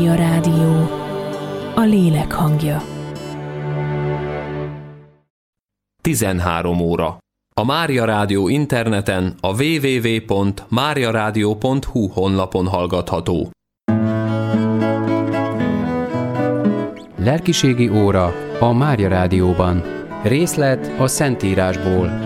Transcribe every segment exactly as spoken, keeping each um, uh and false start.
A rádió, a lélek hangja. tizenhárom óra. A Mária Rádió interneten a double-u double-u double-u pont mária rádió pont hu honlapon hallgatható. Lelkiségi óra a Mária Rádióban. Részlet a Szentírásból.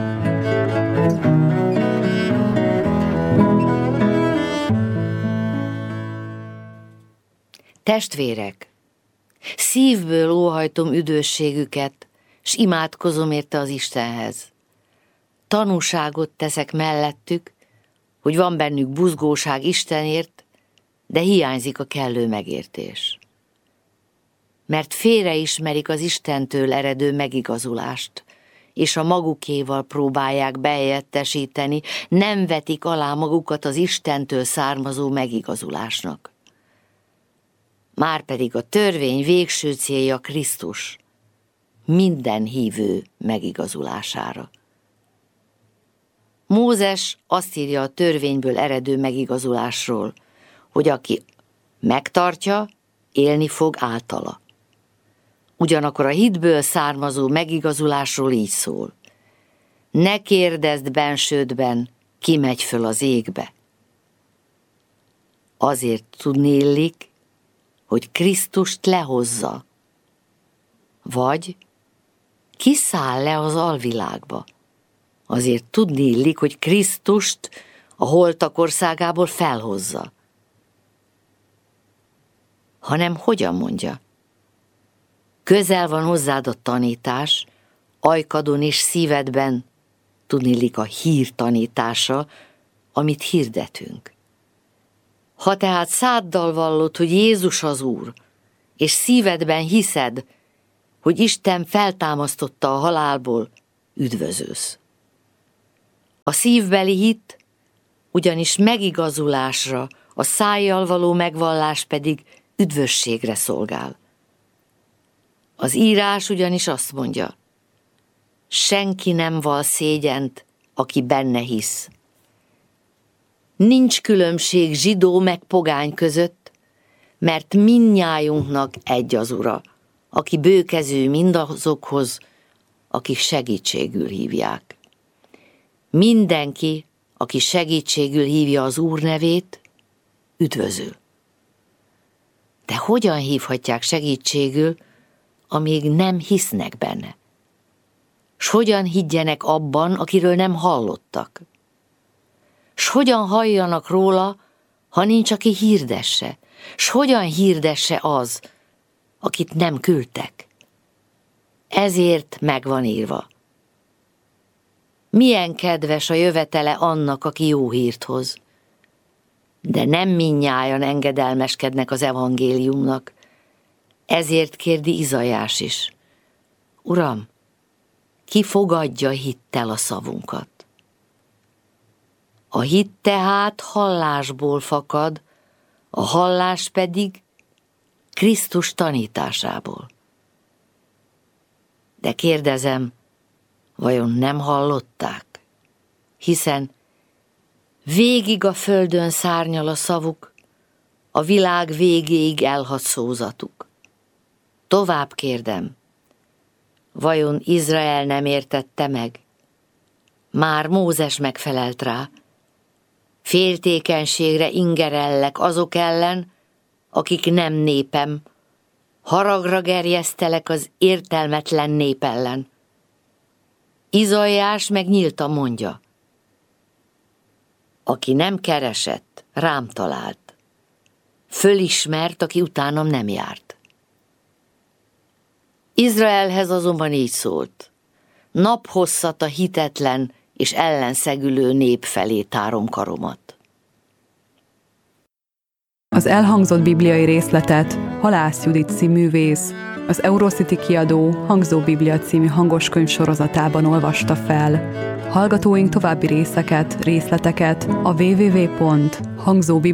Testvérek, szívből óhajtom üdvösségüket, s imádkozom érte az Istenhez. Tanúságot teszek mellettük, hogy van bennük buzgóság Istenért, de hiányzik a kellő megértés. Mert félreismerik az Istentől eredő megigazulást, és a magukéval próbálják behelyettesíteni, nem vetik alá magukat az Istentől származó megigazulásnak. Márpedig a törvény végső célja Krisztus, minden hívő megigazulására. Mózes azt írja a törvényből eredő megigazulásról, hogy aki megtartja, élni fog általa. Ugyanakkor a hitből származó megigazulásról így szól: ne kérdezd bensődben, ki megy föl az égbe. Azért tudni illik, hogy Krisztust lehozza, vagy kiszáll le az alvilágba. Azért tudni illik, hogy Krisztust a holtak országából felhozza. Hanem hogyan mondja? Közel van hozzád a tanítás, ajkadon és szívedben, tudni illik a hír tanítása, amit hirdetünk. Ha tehát száddal vallod, hogy Jézus az Úr, és szívedben hiszed, hogy Isten feltámasztotta a halálból, üdvözölsz. A szívbeli hit ugyanis megigazulásra, a szájjal való megvallás pedig üdvösségre szolgál. Az írás ugyanis azt mondja: senki nem val szégyent, aki benne hisz. Nincs különbség zsidó meg pogány között, mert mindnyájunknak egy az Ura, aki bőkező mindazokhoz, akik segítségül hívják. Mindenki, aki segítségül hívja az Úr nevét, üdvözül. De hogyan hívhatják segítségül, amíg nem hisznek benne? S hogyan higgyenek abban, akiről nem hallottak? S hogyan halljanak róla, ha nincs, aki hirdesse? S hogyan hirdesse az, akit nem küldtek? Ezért megvan írva: milyen kedves a jövetele annak, aki jó hírt hoz. De nem mindnyájan engedelmeskednek az evangéliumnak. Ezért kérdi Izaiás is: Uram, ki fogadja hittel a szavunkat? A hit tehát hallásból fakad, a hallás pedig Krisztus tanításából. De kérdezem, vajon nem hallották? Hiszen végig a földön szárnyal a szavuk, a világ végéig elhat szózatuk. Tovább kérdem, vajon Izrael nem értette meg? Már Mózes megfelelt rá: féltékenységre ingerellek azok ellen, akik nem népem, haragra gerjesztelek az értelmetlen nép ellen. Izaiás meg nyíltan mondja: aki nem keresett, rám talált, fölismert, aki utánam nem járt. Izraelhez azonban így szólt: naphosszat a hitetlen és ellenszegülő nép felé tárom karomat. Az elhangzott bibliai részletet Halász Judit színművész az Eurocity kiadó Hangzó Biblia című hangoskönyv sorozatában olvasta fel. Hallgatóink további részeket, részleteket a double-u double-u double-u pont hangzó biblia